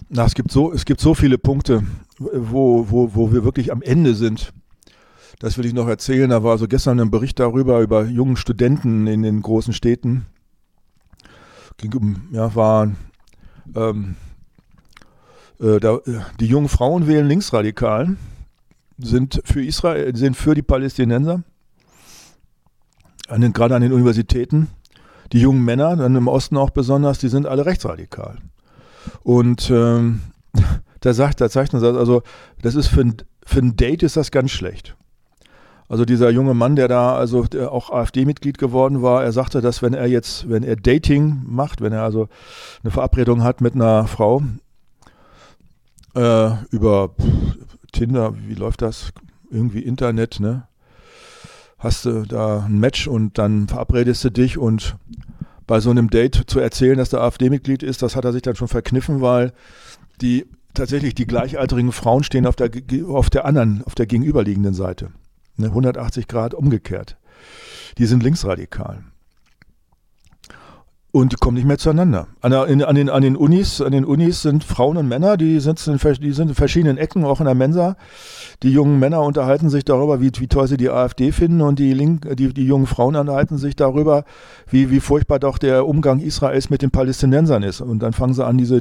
Es gibt so viele Punkte, wo wir wirklich am Ende sind. Das will ich noch erzählen. Da war also gestern ein Bericht darüber, über jungen Studenten in den großen Städten. Waren die jungen Frauen wählen Linksradikalen, sind für Israel, sind für die Palästinenser, gerade an den Universitäten. Die jungen Männer, dann im Osten auch besonders, die sind alle rechtsradikal. Und da zeigt uns das, also das ist für ein Date ist das ganz schlecht. Also dieser junge Mann, der auch AfD-Mitglied geworden war, er sagte, dass wenn er Dating macht, wenn er also eine Verabredung hat mit einer Frau über Tinder, wie läuft das? Irgendwie Internet, ne? Hast du da ein Match und dann verabredest du dich und bei so einem Date zu erzählen, dass der AfD-Mitglied ist, das hat er sich dann schon verkniffen, weil tatsächlich die gleichaltrigen Frauen stehen auf der gegenüberliegenden Seite. Ne, 180 Grad umgekehrt. Die sind linksradikal. Und kommen nicht mehr zueinander. An den Unis sind Frauen und Männer, die sind in verschiedenen Ecken, auch in der Mensa. Die jungen Männer unterhalten sich darüber, wie toll sie die AfD finden, und die jungen Frauen unterhalten sich darüber, wie furchtbar doch der Umgang Israels mit den Palästinensern ist. Und dann fangen sie an, diese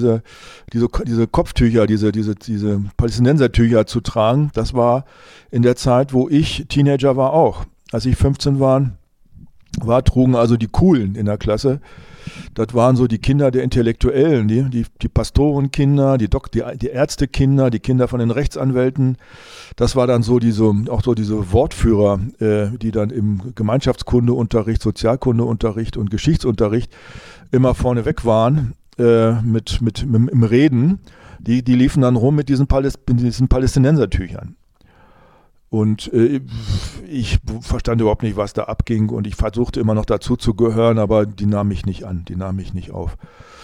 Kopftücher, diese Palästinensertücher zu tragen. Das war in der Zeit, wo ich Teenager war, auch. Als ich 15 war, trugen also die Coolen in der Klasse. Das waren so die Kinder der Intellektuellen, die Pastorenkinder, die Ärztekinder, die Kinder von den Rechtsanwälten. Das war dann auch so diese Wortführer, die dann im Gemeinschaftskundeunterricht, Sozialkundeunterricht und Geschichtsunterricht immer vorneweg waren im Reden. Die liefen dann rum mit diesen Palästinensertüchern. Und ich verstand überhaupt nicht, was da abging, und ich versuchte immer noch dazu zu gehören, aber die nahmen mich nicht an, die nahmen mich nicht auf.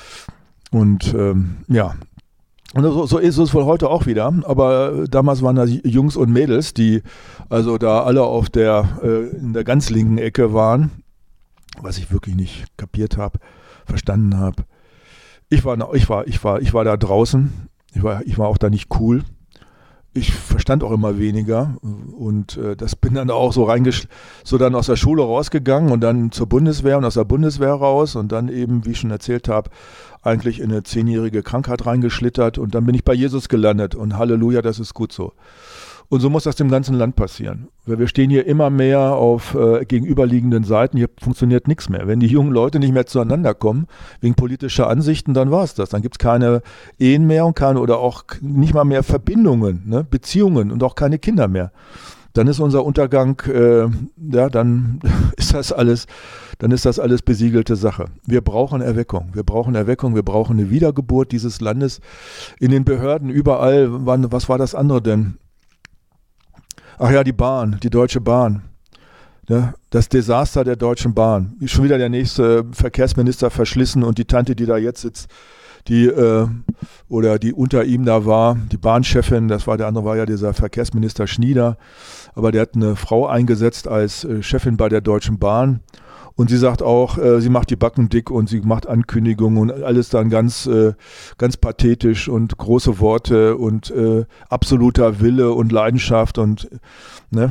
Und ja, und so ist es wohl heute auch wieder, aber damals waren da Jungs und Mädels, die also da alle in der ganz linken Ecke waren, was ich wirklich nicht verstanden habe. Ich war da draußen, ich war auch da nicht cool. Ich verstand auch immer weniger, und das bin dann auch so dann aus der Schule rausgegangen und dann zur Bundeswehr und aus der Bundeswehr raus und dann eben, wie ich schon erzählt habe, eigentlich in eine 10-jährige Krankheit reingeschlittert, und dann bin ich bei Jesus gelandet, und Halleluja, das ist gut so. Und so muss das dem ganzen Land passieren. Weil wir stehen hier immer mehr auf gegenüberliegenden Seiten. Hier funktioniert nichts mehr. Wenn die jungen Leute nicht mehr zueinander kommen, wegen politischer Ansichten, dann war es das. Dann gibt es keine Ehen mehr und oder auch nicht mal mehr Verbindungen, ne? Beziehungen und auch keine Kinder mehr. Dann ist unser Untergang, dann ist das alles besiegelte Sache. Wir brauchen Erweckung. Wir brauchen eine Wiedergeburt dieses Landes. In den Behörden, überall, was war das andere denn? Ach ja, die Deutsche Bahn. Ja, das Desaster der Deutschen Bahn. Schon wieder der nächste Verkehrsminister verschlissen, und die Tante, die da jetzt sitzt, die unter ihm da war, die Bahnchefin, der andere war ja dieser Verkehrsminister Schnieder, aber der hat eine Frau eingesetzt als Chefin bei der Deutschen Bahn. Und sie sagt auch, sie macht die Backen dick und sie macht Ankündigungen und alles dann ganz pathetisch und große Worte und absoluter Wille und Leidenschaft und ne.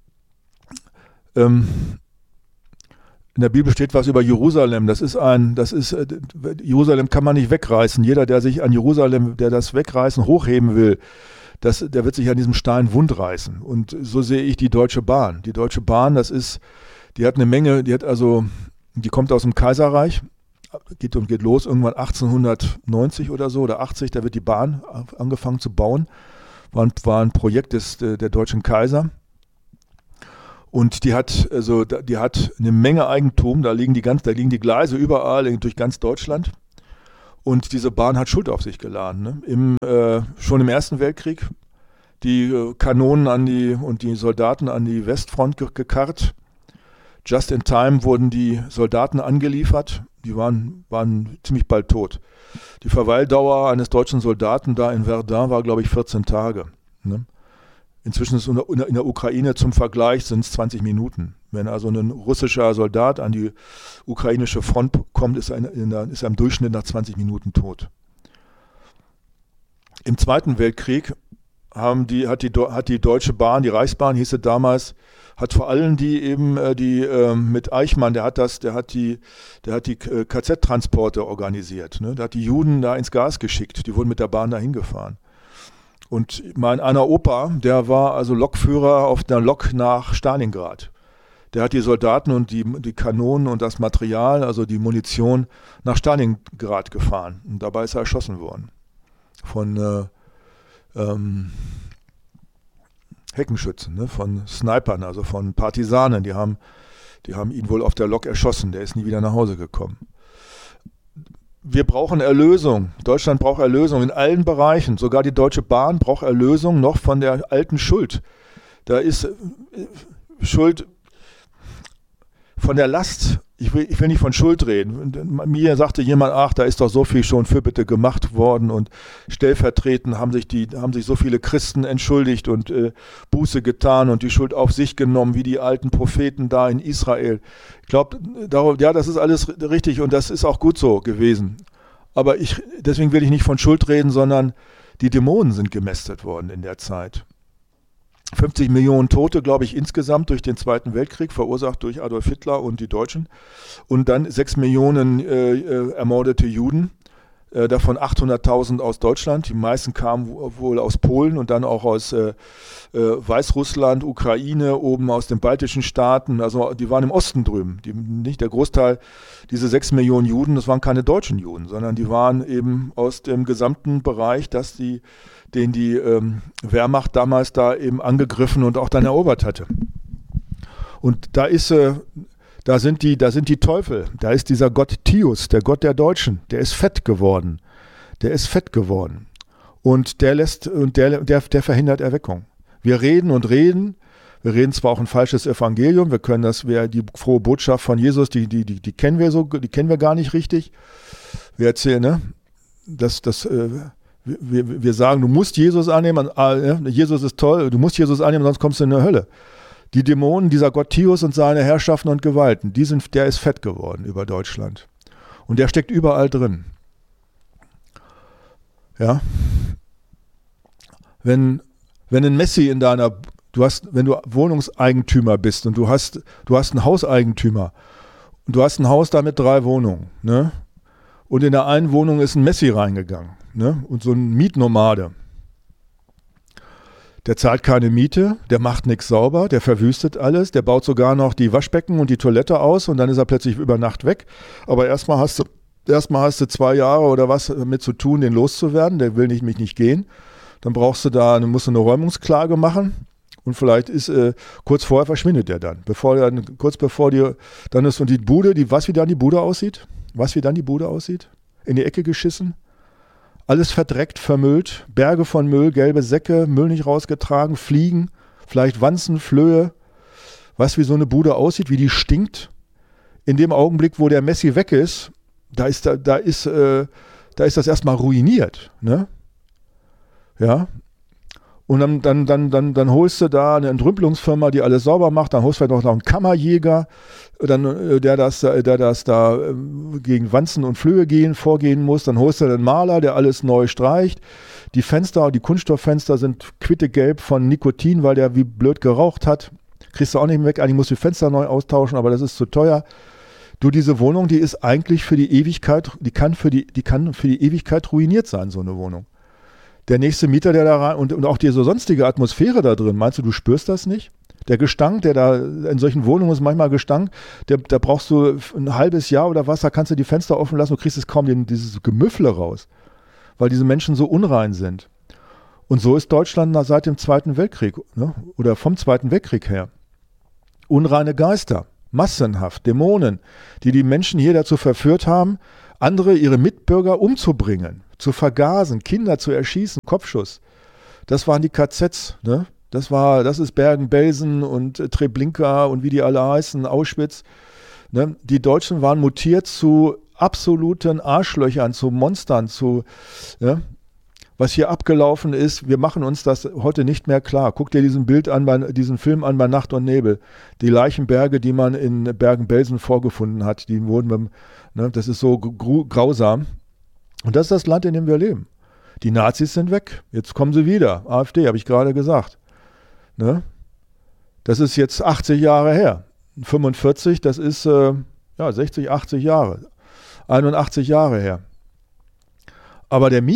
In der Bibel steht was über Jerusalem. Jerusalem kann man nicht wegreißen. Jeder, der sich an Jerusalem, der das wegreißen, hochheben will, der wird sich an diesem Stein wundreißen. Und so sehe ich die Deutsche Bahn. Die Deutsche Bahn, die hat eine Menge, die kommt aus dem Kaiserreich, geht los, irgendwann 1890 oder so, oder 80, da wird die Bahn angefangen zu bauen. War ein Projekt der deutschen Kaiser. Und die hat eine Menge Eigentum, da liegen die Gleise überall durch ganz Deutschland. Und diese Bahn hat Schuld auf sich geladen. Ne? Schon im Ersten Weltkrieg die Kanonen und die Soldaten an die Westfront gekarrt. Just in time wurden die Soldaten angeliefert, die waren ziemlich bald tot. Die Verweildauer eines deutschen Soldaten da in Verdun war, glaube ich, 14 Tage. Ne? Inzwischen ist in der Ukraine zum Vergleich sind es 20 Minuten. Wenn also ein russischer Soldat an die ukrainische Front kommt, ist er im Durchschnitt nach 20 Minuten tot. Im Zweiten Weltkrieg hat die Deutsche Bahn, die Reichsbahn hieß sie damals, hat vor allem die mit Eichmann, der hat die KZ-Transporte organisiert. Ne? Der hat die Juden da ins Gas geschickt. Die wurden mit der Bahn dahin gefahren. Und einer Opa, der war also Lokführer auf der Lok nach Stalingrad. Der hat die Soldaten und die Kanonen und das Material, also die Munition, nach Stalingrad gefahren. Und dabei ist er erschossen worden. Von Heckenschützen, ne? Von Snipern, also von Partisanen. Die haben ihn wohl auf der Lok erschossen. Der ist nie wieder nach Hause gekommen. Wir brauchen Erlösung. Deutschland braucht Erlösung in allen Bereichen. Sogar die Deutsche Bahn braucht Erlösung noch von der alten Schuld. Da ist Schuld von der Last. Ich will nicht von Schuld reden. Mir sagte jemand, ach, da ist doch so viel schon für bitte gemacht worden und stellvertretend haben sich so viele Christen entschuldigt und Buße getan und die Schuld auf sich genommen, wie die alten Propheten da in Israel. Ich glaube, ja, das ist alles richtig und das ist auch gut so gewesen. Aber deswegen will ich nicht von Schuld reden, sondern die Dämonen sind gemästet worden in der Zeit. 50 Millionen Tote, glaube ich, insgesamt durch den Zweiten Weltkrieg, verursacht durch Adolf Hitler und die Deutschen. Und dann 6 Millionen ermordete Juden, davon 800.000 aus Deutschland. Die meisten kamen wohl aus Polen und dann auch aus Weißrussland, Ukraine, oben aus den baltischen Staaten. Also die waren im Osten drüben. Nicht der Großteil, diese 6 Millionen Juden, das waren keine deutschen Juden, sondern die waren eben aus dem gesamten Bereich, den die Wehrmacht damals da eben angegriffen und auch dann erobert hatte. Und da sind die Teufel, da ist dieser Gott Tius, der Gott der Deutschen, der ist fett geworden. Und der verhindert Erweckung. Wir reden und reden. Wir reden zwar auch ein falsches Evangelium, die frohe Botschaft von Jesus, die kennen wir gar nicht richtig. Wir erzählen, ne? Wir sagen, du musst Jesus annehmen, Jesus ist toll, du musst Jesus annehmen, sonst kommst du in die Hölle. Die Dämonen, dieser Gott Tius und seine Herrschaften und Gewalten, der ist fett geworden über Deutschland. Und der steckt überall drin. Ja? Wenn ein Messi wenn du Wohnungseigentümer bist und du hast einen Hauseigentümer und du hast ein Haus da mit 3 Wohnungen, ne? Und in der einen Wohnung ist ein Messi reingegangen, ne? Und so ein Mietnomade. Der zahlt keine Miete, der macht nichts sauber, der verwüstet alles, der baut sogar noch die Waschbecken und die Toilette aus und dann ist er plötzlich über Nacht weg. Aber erstmal hast du 2 Jahre oder was damit zu tun, den loszuwerden, der will mich nicht gehen. Dann musst du eine Räumungsklage machen und vielleicht kurz vorher verschwindet der dann. Dann ist und die Bude, wie dann die Bude aussieht, in die Ecke geschissen. Alles verdreckt, vermüllt, Berge von Müll, gelbe Säcke, Müll nicht rausgetragen, Fliegen, vielleicht Wanzen, Flöhe. Weißt du, wie so eine Bude aussieht, wie die stinkt? In dem Augenblick, wo der Messi weg ist, da ist das erstmal ruiniert, ne? Ja. Und dann holst du da eine Entrümpelungsfirma, die alles sauber macht, dann holst du vielleicht noch einen Kammerjäger, der das da gegen Wanzen und Flöhe vorgehen muss, dann holst du einen Maler, der alles neu streicht. Die Fenster, die Kunststofffenster sind quittegelb von Nikotin, weil der wie blöd geraucht hat. Kriegst du auch nicht mehr weg, eigentlich musst du die Fenster neu austauschen, aber das ist zu teuer. Du, diese Wohnung, die ist eigentlich für die Ewigkeit, die kann für die Ewigkeit ruiniert sein, so eine Wohnung. Der nächste Mieter, der da rein und auch diese sonstige Atmosphäre da drin, meinst du spürst das nicht? Der Gestank, der da in solchen Wohnungen ist manchmal Gestank, da brauchst du ein halbes Jahr oder was, da kannst du die Fenster offen lassen, du kriegst es kaum dieses Gemüffle raus, weil diese Menschen so unrein sind. Und so ist Deutschland seit dem Zweiten Weltkrieg, ne? Oder vom Zweiten Weltkrieg her. Unreine Geister, massenhaft, Dämonen, die Menschen hier dazu verführt haben, ihre Mitbürger umzubringen, zu vergasen, Kinder zu erschießen, Kopfschuss. Das waren die KZs, ne? Das ist Bergen-Belsen und Treblinka und wie die alle heißen, Auschwitz. Ne? Die Deutschen waren mutiert zu absoluten Arschlöchern, zu Monstern, was hier abgelaufen ist. Wir machen uns das heute nicht mehr klar. Guck dir diesen Film an bei Nacht und Nebel. Die Leichenberge, die man in Bergen-Belsen vorgefunden hat, das ist so grausam. Und das ist das Land, in dem wir leben. Die Nazis sind weg, jetzt kommen sie wieder. AfD, habe ich gerade gesagt. Ne? Das ist jetzt 80 Jahre her. 45, das ist 60, 80 Jahre. 81 Jahre her. Aber der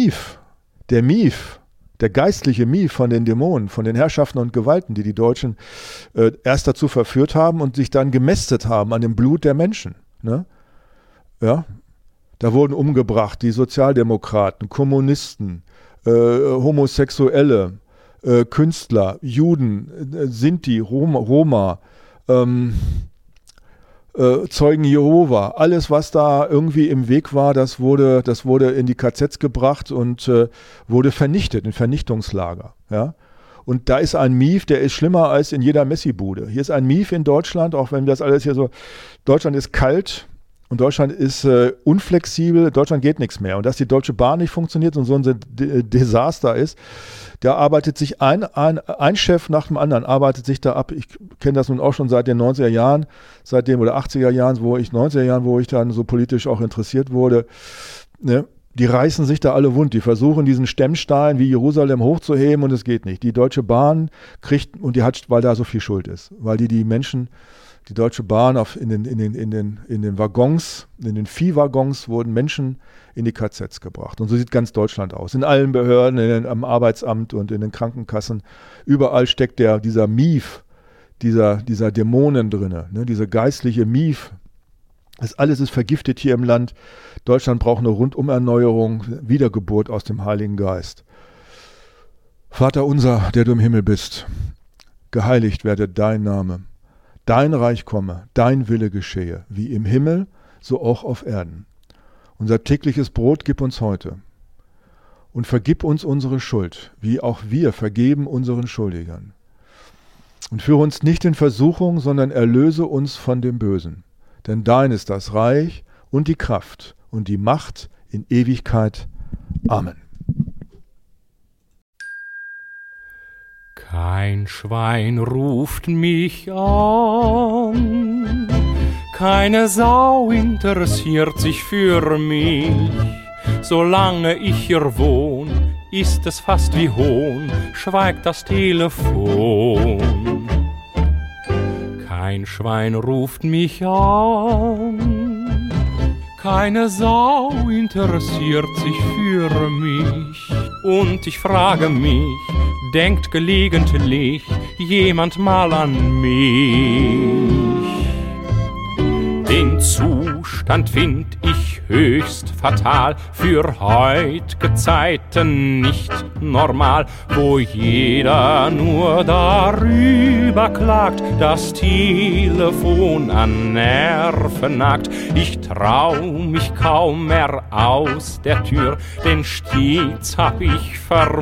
geistliche Mief von den Dämonen, von den Herrschaften und Gewalten, die Deutschen erst dazu verführt haben und sich dann gemästet haben an dem Blut der Menschen. Ne? Ja, da wurden umgebracht die Sozialdemokraten, Kommunisten, Homosexuelle, Künstler, Juden, Sinti, Roma, Zeugen Jehova, alles was da irgendwie im Weg war, das wurde in die KZs gebracht und wurde vernichtet, in Vernichtungslager. Ja? Und da ist ein Mief, der ist schlimmer als in jeder Messi-Bude. Hier ist ein Mief in Deutschland, auch wenn das alles hier so, Deutschland ist kalt und Deutschland ist unflexibel, Deutschland geht nichts mehr. Und dass die Deutsche Bahn nicht funktioniert und so ein Desaster ist, da arbeitet sich ein Chef nach dem anderen, arbeitet sich da ab. Ich kenne das nun auch schon seit den 90er Jahren, oder 80er Jahren, 90er Jahren, wo ich dann so politisch auch interessiert wurde. Ne? Die reißen sich da alle wund. Die versuchen, diesen Stemmstein wie Jerusalem hochzuheben und es geht nicht. Die Deutsche Bahn kriegt, und die hat, weil da so viel Schuld ist, weil die Menschen, die Deutsche Bahn in den Waggons, in den Viehwaggons wurden Menschen in die KZs gebracht. Und so sieht ganz Deutschland aus. In allen Behörden, am Arbeitsamt und in den Krankenkassen. Überall steckt dieser Mief, dieser Dämonen drin, ne? Diese geistliche Mief. Das alles ist vergiftet hier im Land. Deutschland braucht eine Rundumerneuerung, Wiedergeburt aus dem Heiligen Geist. Vater unser, der du im Himmel bist, geheiligt werde dein Name. Dein Reich komme, dein Wille geschehe, wie im Himmel, so auch auf Erden. Unser tägliches Brot gib uns heute. Und vergib uns unsere Schuld, wie auch wir vergeben unseren Schuldigern. Und führe uns nicht in Versuchung, sondern erlöse uns von dem Bösen. Denn dein ist das Reich und die Kraft und die Macht in Ewigkeit. Amen. Kein Schwein ruft mich an, keine Sau interessiert sich für mich. Solange ich hier wohn, ist es fast wie Hohn, schweigt das Telefon. Kein Schwein ruft mich an, keine Sau interessiert sich für mich. Und ich frage mich, denkt gelegentlich jemand mal an mich? Den Zustand find ich höchst fatal, für heut'ge Zeiten nicht normal, wo jeder nur darüber klagt, das Telefon an Nerven nagt. Ich trau mich kaum mehr aus der Tür, denn stets hab ich vermutet,